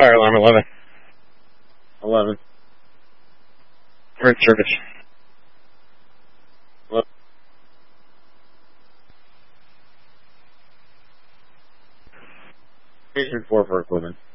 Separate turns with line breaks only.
Fire alarm 11.
11.
Current service.
11. Station 4 for equipment.